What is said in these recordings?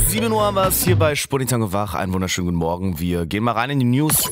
7 Uhr haben wir es hier bei Sputnik Tango Wach. Einen wunderschönen guten Morgen. Wir gehen mal rein in die News.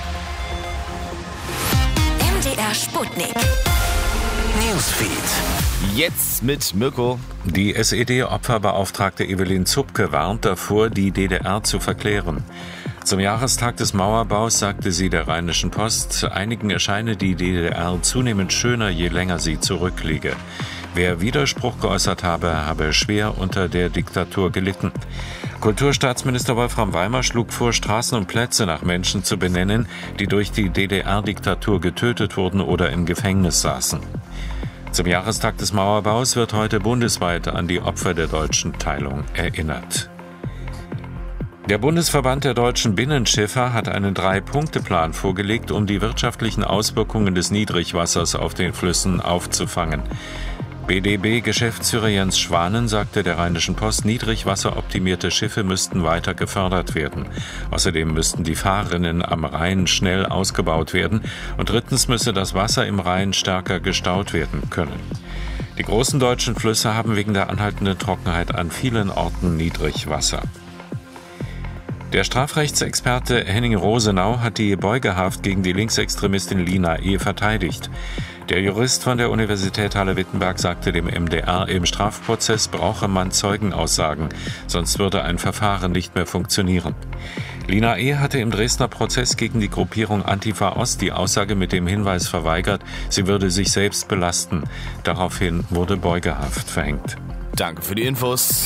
MDR Sputnik. Newsfeed. Jetzt mit Mirko. Die SED-Opferbeauftragte Evelyn Zupke warnt davor, die DDR zu verklären. Zum Jahrestag des Mauerbaus sagte sie der Rheinischen Post, einigen erscheine die DDR zunehmend schöner, je länger sie zurückliege. Wer Widerspruch geäußert habe schwer unter der Diktatur gelitten. Kulturstaatsminister Wolfram Weimer schlug vor, Straßen und Plätze nach Menschen zu benennen, die durch die DDR-Diktatur getötet wurden oder im Gefängnis saßen. Zum Jahrestag des Mauerbaus wird heute bundesweit an die Opfer der deutschen Teilung erinnert. Der Bundesverband der deutschen Binnenschiffer hat einen 3-Punkte-Plan vorgelegt, um die wirtschaftlichen Auswirkungen des Niedrigwassers auf den Flüssen aufzufangen. BDB-Geschäftsführer Jens Schwanen sagte der Rheinischen Post, niedrigwasseroptimierte Schiffe müssten weiter gefördert werden. Außerdem müssten die Fahrrinnen am Rhein schnell ausgebaut werden und drittens müsse das Wasser im Rhein stärker gestaut werden können. Die großen deutschen Flüsse haben wegen der anhaltenden Trockenheit an vielen Orten Niedrigwasser. Der Strafrechtsexperte Henning Rosenau hat die Beugehaft gegen die Linksextremistin Lina E. verteidigt. Der Jurist von der Universität Halle-Wittenberg sagte dem MDR, im Strafprozess brauche man Zeugenaussagen, sonst würde ein Verfahren nicht mehr funktionieren. Lina E. hatte im Dresdner Prozess gegen die Gruppierung Antifa Ost die Aussage mit dem Hinweis verweigert, sie würde sich selbst belasten. Daraufhin wurde Beugehaft verhängt. Danke für die Infos.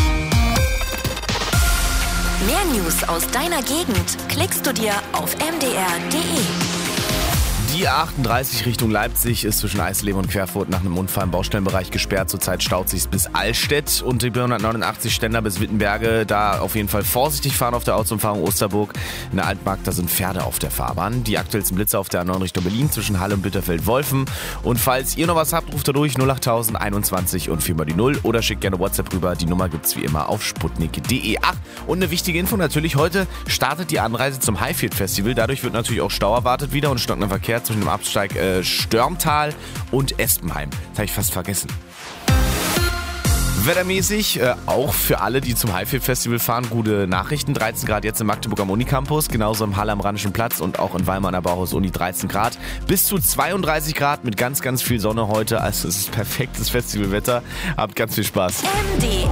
Mehr News aus deiner Gegend klickst du dir auf mdr.de. Die A38 Richtung Leipzig ist zwischen Eisleben und Querfurt nach einem Unfall im Baustellenbereich gesperrt. Zurzeit staut sich bis Allstedt und die 489 Ständer bis Wittenberge. Da auf jeden Fall vorsichtig fahren auf der Ortsumfahrung Osterburg. In der Altmark, da sind Pferde auf der Fahrbahn. Die aktuellsten Blitze auf der A9 Richtung Berlin zwischen Halle und Bitterfeld-Wolfen. Und falls ihr noch was habt, ruft da durch 08000 21 und 4 mal die 0 oder schickt gerne WhatsApp rüber. Die Nummer gibt's wie immer auf sputnik.de. Ach, und eine wichtige Info natürlich, heute startet die Anreise zum Highfield Festival. Dadurch wird natürlich auch Stau erwartet wieder und stockender Verkehr zwischen dem Absteig Störmtal und Espenheim. Das habe ich fast vergessen. Wettermäßig, auch für alle, die zum Highfield Festival fahren, gute Nachrichten. 13 Grad jetzt im Magdeburg am Unicampus, genauso im Halle am Rheinischen Platz und auch in Weimar an der Bauhaus-Uni 13 Grad. Bis zu 32 Grad mit ganz, ganz viel Sonne heute. Also es ist perfektes Festivalwetter. Habt ganz viel Spaß. MDR